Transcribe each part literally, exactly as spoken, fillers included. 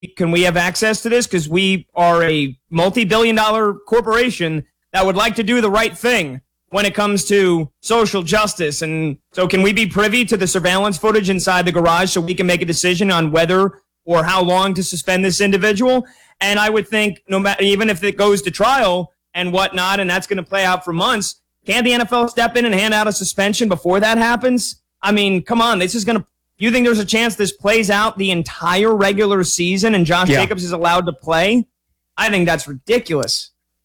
can we have access to this? Because we are a multi-billion dollar corporation that would like to do the right thing when it comes to social justice. And so can we be privy to the surveillance footage inside the garage so we can make a decision on whether or how long to suspend this individual? And I would think no matter, even if it goes to trial and whatnot, and that's going to play out for months, can't the N F L step in and hand out a suspension before that happens? I mean, come on, this is going to, you think there's a chance this plays out the entire regular season and Josh yeah. Jacobs is allowed to play? I think that's ridiculous.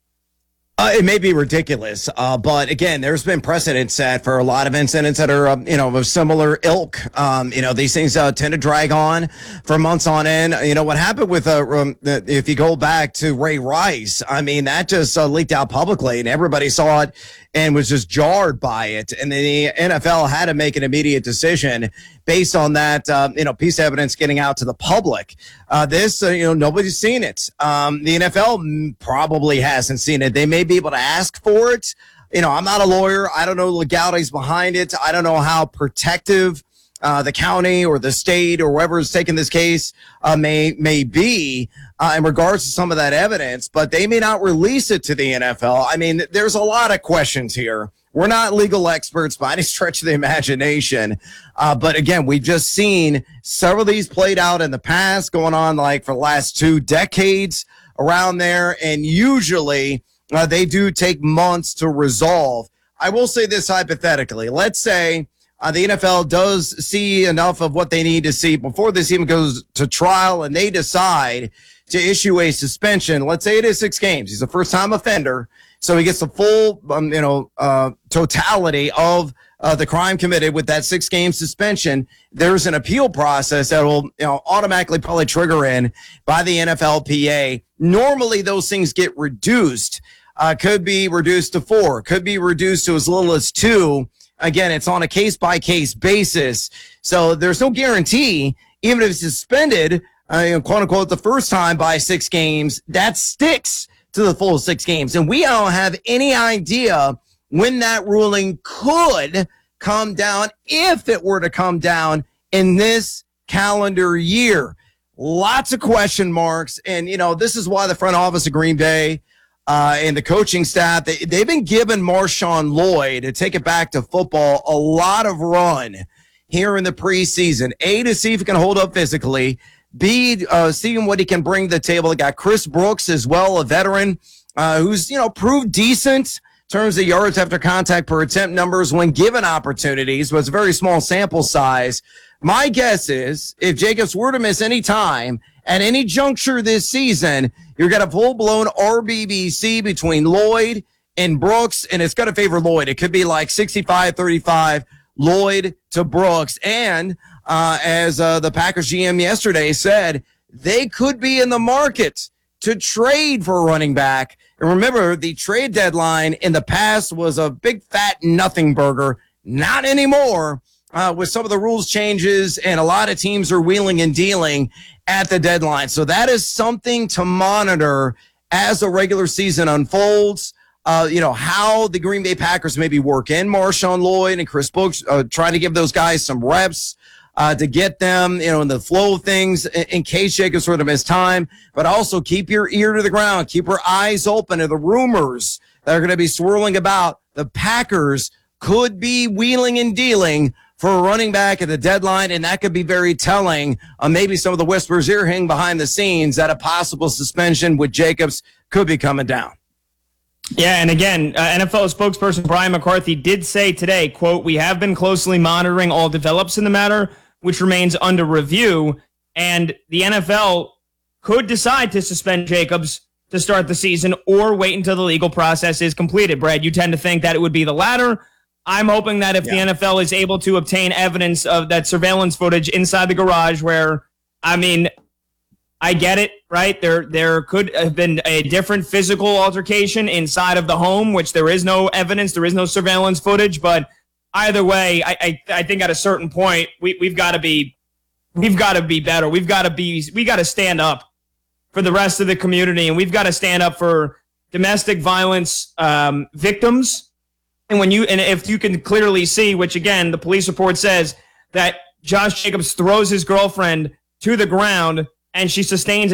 Uh, it may be ridiculous, uh, but again, there's been precedent set for a lot of incidents that are, um, you know, of similar ilk. Um, you know, these things uh, tend to drag on for months on end. You know, what happened with, uh, um, if you go back to Ray Rice, I mean, that just uh, leaked out publicly and everybody saw it and was just jarred by it. And the N F L had to make an immediate decision based on that, uh, you know, piece of evidence getting out to the public. Uh, this, uh, you know, nobody's seen it. Um, the N F L probably hasn't seen it. They may be able to ask for it. You know, I'm not a lawyer. I don't know legalities behind it. I don't know how protective uh, the county or the state or whoever is taking this case uh, may may be uh, in regards to some of that evidence, but they may not release it to the N F L. I mean, there's a lot of questions here. We're not legal experts by any stretch of the imagination. Uh, but again, we've just seen several of these played out in the past, going on like for the last two decades around there. And usually uh, they do take months to resolve. I will say this hypothetically. Let's say uh, the N F L does see enough of what they need to see before this even goes to trial and they decide to issue a suspension. Let's say it is six games. He's a first-time offender. So he gets the full, um, you know, uh, totality of uh, the crime committed with that six-game suspension. There's an appeal process that will, you know, automatically probably trigger in by the N F L P A. Normally, those things get reduced. Uh, could be reduced to four. Could be reduced to as little as two. Again, it's on a case-by-case basis. So there's no guarantee, even if it's suspended, uh, you know, quote-unquote, the first time by six games, that sticks to the full six games. And we don't have any idea when that ruling could come down, if it were to come down in this calendar year. Lots of question marks. And, you know, this is why the front office of Green Bay uh, and the coaching staff, they, they've been giving Marshawn Lloyd, to take it back to football, a lot of run here in the preseason. A, to see if he can hold up physically. B, uh, seeing what he can bring to the table. They got Chris Brooks as well, a veteran uh, who's, you know, proved decent in terms of yards after contact per attempt numbers when given opportunities, but it's a very small sample size. My guess is if Jacobs were to miss any time at any juncture this season, you're going to full-blown R B B C between Lloyd and Brooks, and it's going to favor Lloyd. It could be like sixty-five thirty-five, Lloyd to Brooks. And Uh, as uh, the Packers G M yesterday said, they could be in the market to trade for a running back. And remember, the trade deadline in the past was a big fat nothing burger. Not anymore uh, with some of the rules changes, and a lot of teams are wheeling and dealing at the deadline. So that is something to monitor as the regular season unfolds. Uh, you know, how the Green Bay Packers maybe work in Marshawn Lloyd and Chris Brooks, uh, trying to give those guys some reps. Uh, to get them, you know, in the flow of things in, in case Jacobs were to miss time, but also keep your ear to the ground, keep your eyes open to the rumors that are going to be swirling about. The Packers could be wheeling and dealing for a running back at the deadline, and that could be very telling on maybe some of the whispers you're hearing behind the scenes that a possible suspension with Jacobs could be coming down. Yeah, and again, uh, N F L spokesperson Brian McCarthy did say today, quote, "We have been closely monitoring all develops in the matter, which remains under review." And the N F L could decide to suspend Jacobs to start the season or wait until the legal process is completed. Brad, you tend to think that it would be the latter. I'm hoping that if yeah. the N F L is able to obtain evidence of that surveillance footage inside the garage where, I mean, I get it, right? There there could have been a different physical altercation inside of the home, which there is no evidence, there is no surveillance footage, but either way, I I, I think at a certain point we we've got to be we've got to be better. We've got to be we got to stand up for the rest of the community, and we've got to stand up for domestic violence um, victims. And when you and if you can clearly see, which again the police report says that Josh Jacobs throws his girlfriend to the ground and she sustains